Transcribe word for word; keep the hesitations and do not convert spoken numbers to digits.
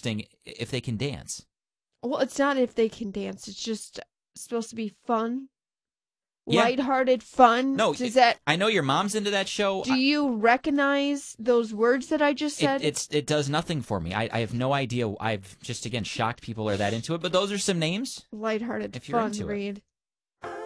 interesting if they can dance. Well, it's not if they can dance. It's just supposed to be fun. Yeah. Lighthearted fun. No, Does it- that? I know your mom's into that show. Do you recognize those words that I just It, said? it's it does nothing for me. I, I have no idea. I've just again shocked people are that into it. But those are some names. Lighthearted If you're fun, into it. Reed.